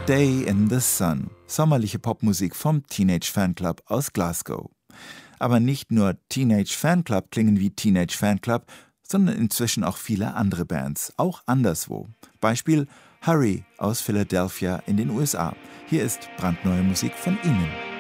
Day in the Sun, sommerliche Popmusik vom Teenage Fanclub aus Glasgow. Aber nicht nur Teenage Fanclub klingen wie Teenage Fanclub, sondern inzwischen auch viele andere Bands, auch anderswo. Beispiel Hurry aus Philadelphia in den USA. Hier ist brandneue Musik von ihnen.